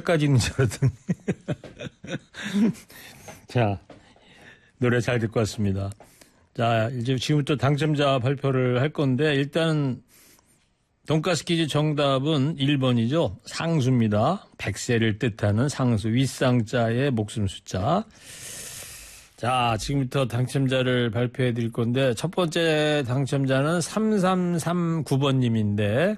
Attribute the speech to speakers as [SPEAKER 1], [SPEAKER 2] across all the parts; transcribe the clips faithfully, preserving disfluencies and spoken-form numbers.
[SPEAKER 1] 책까지 있는 줄 알았더니. 자, 노래 잘 듣고 왔습니다. 자, 이제 지금부터 당첨자 발표를 할 건데, 일단, 돈가스 퀴즈 정답은 일 번이죠. 상수입니다. 백세를 뜻하는 상수, 윗상자의 목숨 숫자. 자, 지금부터 당첨자를 발표해 드릴 건데, 첫 번째 당첨자는 삼삼삼구 번님인데,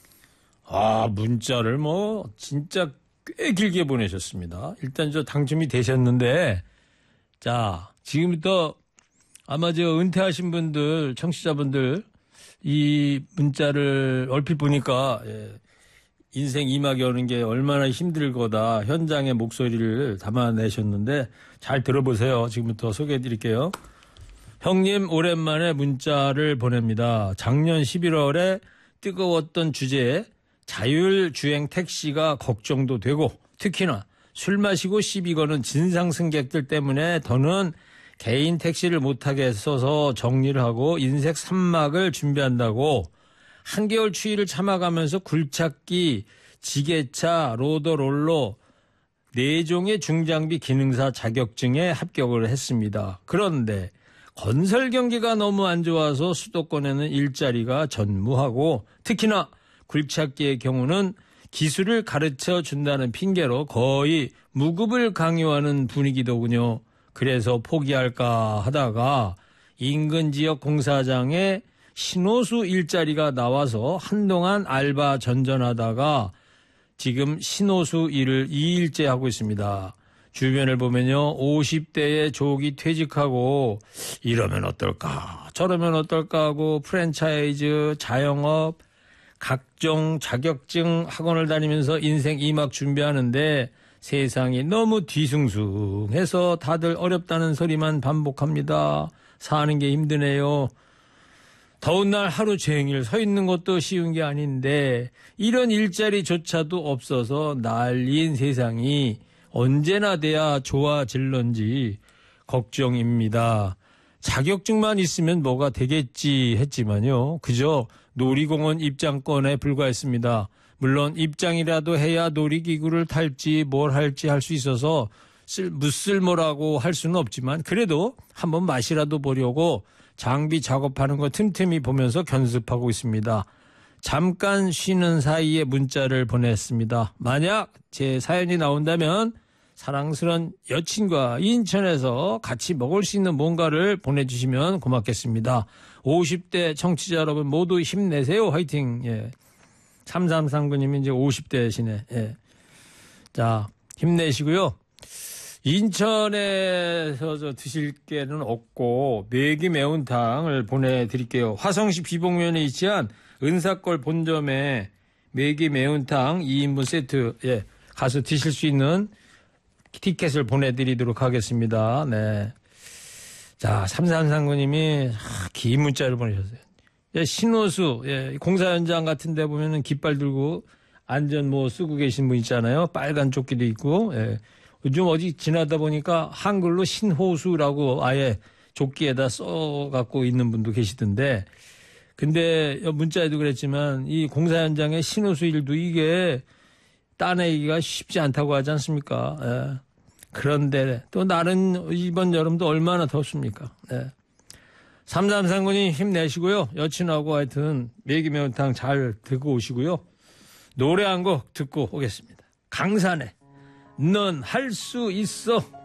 [SPEAKER 1] 아, 문자를 뭐, 진짜 꽤 길게 보내셨습니다. 일단 저 당첨이 되셨는데, 자, 지금부터 아마 저 은퇴하신 분들, 청취자분들, 이 문자를 얼핏 보니까, 예, 인생 이막이 오는 게 얼마나 힘들 거다. 현장의 목소리를 담아내셨는데 잘 들어보세요. 지금부터 소개해 드릴게요. 형님 오랜만에 문자를 보냅니다. 작년 십일월에 뜨거웠던 주제에 자율주행 택시가 걱정도 되고 특히나 술 마시고 시비 거는 진상 승객들 때문에 더는 개인 택시를 못하게 했어서 정리를 하고 인색 삼막을 준비한다고 한겨울 추위를 참아가면서 굴착기, 지게차, 로더롤러 네 종의 중장비 기능사 자격증에 합격을 했습니다. 그런데 건설 경기가 너무 안 좋아서 수도권에는 일자리가 전무하고 특히나 굴착기의 경우는 기술을 가르쳐 준다는 핑계로 거의 무급을 강요하는 분위기더군요. 그래서 포기할까 하다가 인근 지역 공사장에 신호수 일자리가 나와서 한동안 알바 전전하다가 지금 신호수 일을 이 일째 하고 있습니다. 주변을 보면요. 오십 대의 조기 퇴직하고 이러면 어떨까 저러면 어떨까 하고 프랜차이즈, 자영업, 각종 자격증 학원을 다니면서 인생 이막 준비하는데 세상이 너무 뒤숭숭해서 다들 어렵다는 소리만 반복합니다. 사는 게 힘드네요. 더운 날 하루 종일 서 있는 것도 쉬운 게 아닌데 이런 일자리조차도 없어서 난리인 세상이 언제나 돼야 좋아질런지 걱정입니다. 자격증만 있으면 뭐가 되겠지 했지만요. 그저 놀이공원 입장권에 불과했습니다. 물론 입장이라도 해야 놀이기구를 탈지 뭘 할지 할 수 있어서 쓸, 무쓸모라고 할 수는 없지만 그래도 한번 맛이라도 보려고 장비 작업하는 거 틈틈이 보면서 견습하고 있습니다. 잠깐 쉬는 사이에 문자를 보냈습니다. 만약 제 사연이 나온다면 사랑스러운 여친과 인천에서 같이 먹을 수 있는 뭔가를 보내주시면 고맙겠습니다. 오십 대 청취자 여러분 모두 힘내세요. 화이팅. 예. 삼삼삼구 님이 이제 오십 대시네. 예. 자, 힘내시고요. 인천에서 저 드실 게는 없고 매기 매운탕을 보내드릴게요. 화성시 비봉면에 위치한 은사골 본점에 매기 매운탕 이 인분 세트 예, 가서 드실 수 있는 티켓을 보내드리도록 하겠습니다. 네. 자, 삼삼삼구 님이 긴 문자를 보내셨어요. 예, 신호수 예, 공사 현장 같은 데 보면은 깃발 들고 안전 뭐 쓰고 계신 분 있잖아요. 빨간 조끼도 있고 예. 요즘 어디 지나다 보니까 한글로 신호수라고 아예 조끼에다 써갖고 있는 분도 계시던데 근데 문자에도 그랬지만 이 공사 현장의 신호수 일도 이게 따내기가 쉽지 않다고 하지 않습니까? 예. 그런데 또 날은 이번 여름도 얼마나 덥습니까? 예. 삼삼삼구 님 힘내시고요. 여친하고 하여튼 매기 매운탕 잘 듣고 오시고요. 노래 한 곡 듣고 오겠습니다. 강산에 넌 할 수 있어.